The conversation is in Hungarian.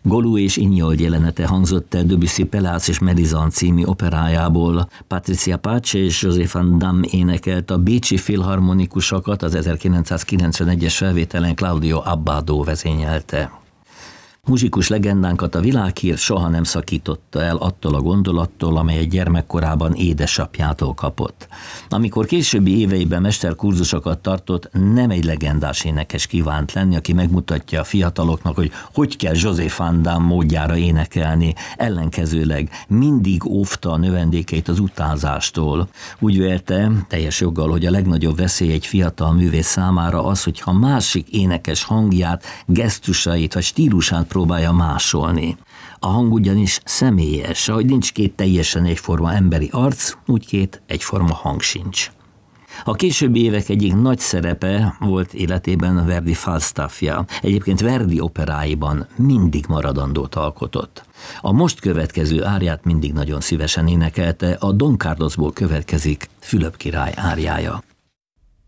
Golú és Inyold jelenete hangzott el Debussy Pelléas és Mélisande című operájából. Patricia Pace és José van Damme énekelt, a bécsi filharmonikusokat az 1991-es felvételen Claudio Abbado vezényelte. Muzsikus legendánkat a világhír soha nem szakította el attól a gondolattól, amelyet gyermekkorában édesapjától kapott. Amikor későbbi éveiben mesterkurzusokat tartott, nem egy legendás énekes kívánt lenni, aki megmutatja a fiataloknak, hogy kell José van Damme módjára énekelni, ellenkezőleg mindig óvta a növendékeit az utázástól. Úgy vélte, teljes joggal, hogy a legnagyobb veszély egy fiatal művész számára az, hogyha másik énekes hangját, gesztusait vagy stílusát próbálja másolni. A hang ugyanis személyes, ahogy nincs két teljesen egyforma emberi arc, úgy két egyforma hang sincs. A későbbi évek egyik nagy szerepe volt életében a Verdi Falstaffja. Egyébként Verdi operáiban mindig maradandót alkotott. A most következő áriát mindig nagyon szívesen énekelte, a Don Carlosból következik Fülöp király áriája.